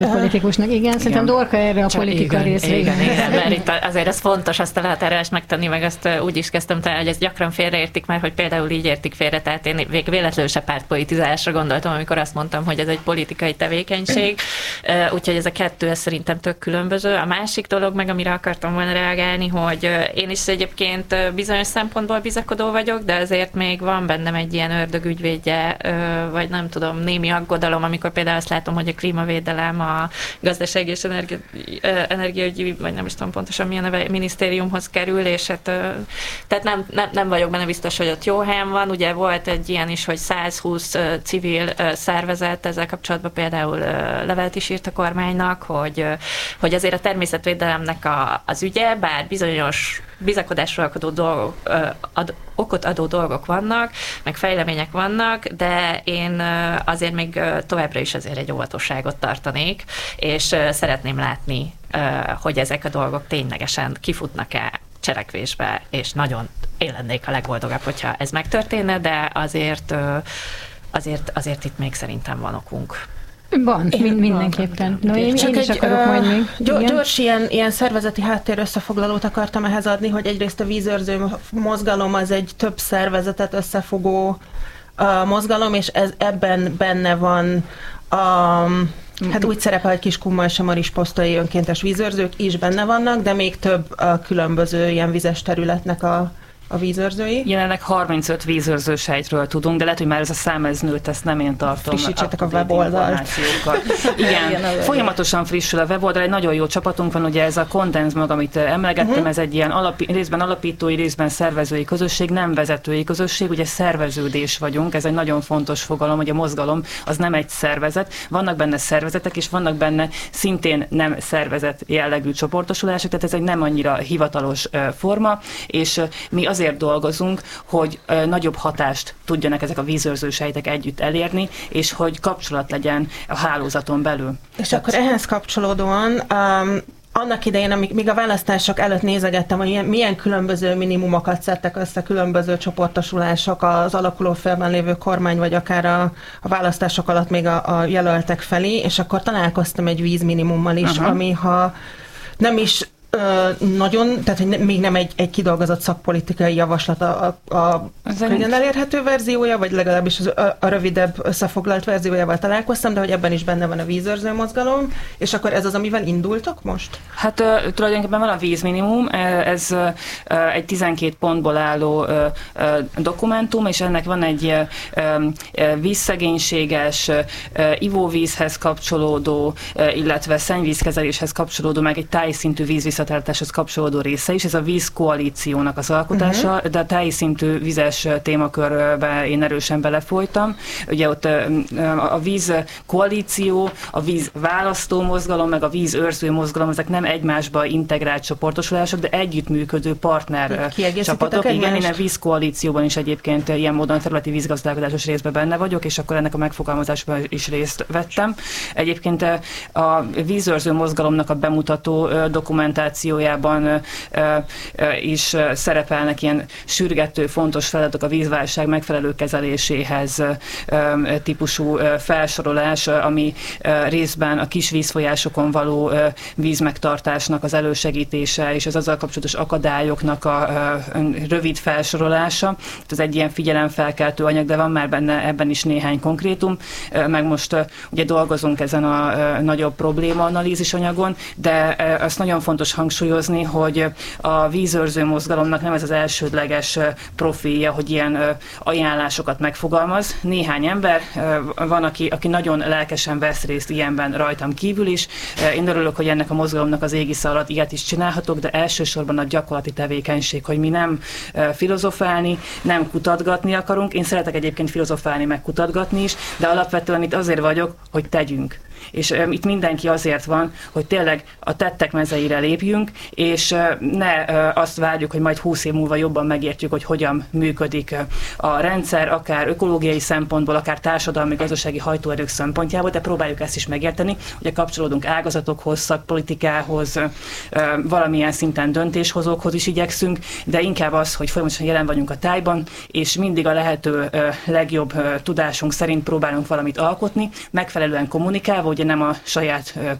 politikusnak. Igen, szerintem Dorka erre a politika részre. Igen, mert itt azért ez fontos, azt a laterást megtenni, meg azt úgy is kezdtem talán, hogy ezt gyakran félreértik már, hogy például így értik félre, tehát én véletlenül se pártpolitizálásra gondoltam, amikor azt mondtam, hogy ez egy politikai tevékenység, úgyhogy ez a kettő, ez szerintem tök különböző. A másik dolog meg, amire akartam volna reagálni, hogy én is egyébként bizonyos szempontból bizakodó vagyok, de azért még van bennem egy ilyen ördögügyvédje, vagy nem tudom, némi aggodalom, amikor például azt látom, hogy a klímavédelem a gazdasági és energiaügyi, vagy nem is tudom pontosan milyen neve, minisztériumhoz kerül, és hát, tehát nem vagyok benne biztos, hogy ott jó helyen van. Ugye volt egy ilyen is, hogy 120 civil szervezet ezzel kapcsolatban például levelet is írt a kormánynak, hogy azért a természetvédelemnek az ügye, bár bizonyos bizakodásról okot adó dolgok vannak, meg fejlemények vannak, de én azért még továbbra is azért egy óvatosságot tartanék, és szeretném látni, hogy ezek a dolgok ténylegesen kifutnak-e cselekvésbe, és nagyon én lennék a legboldogabb, hogyha ez megtörténne, de azért itt még szerintem van okunk. Van, mindenképpen. No, én is akarok majd még. Gyors ilyen szervezeti háttér összefoglalót akartam ehhez adni, hogy egyrészt a vízőrző mozgalom az egy több szervezetet összefogó mozgalom, és ebben benne van hát úgy szerepel, hogy Kiskunmal és a Marisposztai önkéntes vízőrzők is benne vannak, de még több különböző ilyen vizes területnek a vízőrzői. Jelenleg 35 vízőrző sejtről tudunk, de lehet, hogy már ez a szám ez nőtt, ezt nem én tartom. Frissítsétek a weboldalt. Igen, folyamatosan frissül a weboldal, egy nagyon jó csapatunk van, ugye ez a Condens mag, amit emlegettem, ez egy ilyen részben alapítói, részben szervezői közösség, nem vezetői közösség, ugye szerveződés vagyunk, ez egy nagyon fontos fogalom, hogy a mozgalom az nem egy szervezet, vannak benne szervezetek, és vannak benne szintén nem szervezet jellegű csoportosulások, tehát ez egy nem annyira hivatalos forma, és mi azért dolgozunk, hogy nagyobb hatást tudjanak ezek a vízőrző sejtek együtt elérni, és hogy kapcsolat legyen a hálózaton belül. És akkor ehhez kapcsolódóan annak idején, míg a választások előtt nézegettem, hogy milyen különböző minimumokat szedtek össze különböző csoportosulások az alakuló félben lévő kormány, vagy akár a választások alatt még a jelöltek felé, és akkor találkoztam egy vízminimummal is, ami ha nem is nagyon, tehát hogy még nem egy kidolgozott szakpolitikai javaslat a könnyen elérhető verziója, vagy legalábbis a rövidebb összefoglalt verziójával találkoztam, de hogy ebben is benne van a vízőrző mozgalom, és akkor ez az, amivel indultok most? Hát tulajdonképpen van a vízminimum, ez egy 12 pontból álló dokumentum, és ennek van egy vízszegénységes, ivóvízhez kapcsolódó, illetve szennyvízkezeléshez kapcsolódó, meg egy tájszintű vízvisszatartáshoz kapcsolódó része is. Ez a vízkoalíciónak az alkotása, de a tájszintű vizes témakörbe én erősen belefolytam. Ugye ott a vízkoalíció, a vízválasztó mozgalom, meg a vízőrző mozgalom, ezek nem egymásba integrált csoportosulások, de együttműködő partner csapatok. Igen, én a vízkoalícióban is egyébként ilyen módon a területi vízgazdálkodásos részben benne vagyok, és akkor ennek a megfogalmazásban is részt vettem. Egyébként a vízőrző mozgalomnak a bemutató dokumentációjában is szerepelnek ilyen sürgető, fontos feladatok a vízválság megfelelő kezeléséhez típusú felsorolás, ami részben a kis vízfolyásokon való vízmegtartásnak az elősegítése és az azzal kapcsolatos akadályoknak a rövid felsorolása. Ez egy ilyen figyelemfelkeltő anyag, de van már benne ebben is néhány konkrétum, meg most ugye dolgozunk ezen a nagyobb problémaanalízis anyagon, de azt nagyon fontos hangsúlyozni, hogy a vízőrző mozgalomnak nem ez az elsődleges profilja, hogy ilyen ajánlásokat megfogalmaz. Néhány ember van, aki nagyon lelkesen vesz részt ilyenben rajtam kívül is. Én örülök, hogy ennek a mozgalomnak az égisze alatt ilyet is csinálhatok, de elsősorban a gyakorlati tevékenység, hogy mi nem filozofálni, nem kutatgatni akarunk. Én szeretek egyébként filozofálni, meg kutatgatni is, de alapvetően itt azért vagyok, hogy tegyünk. És itt mindenki azért van, hogy tényleg a tettek mezeire lépjünk, és ne azt várjuk, hogy majd 20 év múlva jobban megértjük, hogy hogyan működik a rendszer, akár ökológiai szempontból, akár társadalmi, gazdasági hajtóerők szempontjából, de próbáljuk ezt is megérteni, hogy kapcsolódunk ágazatokhoz, szakpolitikához, valamilyen szinten döntéshozókhoz is igyekszünk, de inkább az, hogy folyamatosan jelen vagyunk a tájban, és mindig a lehető legjobb tudásunk szerint próbálunk valamit alkotni, megfelelően kommunikálva, ugye nem a saját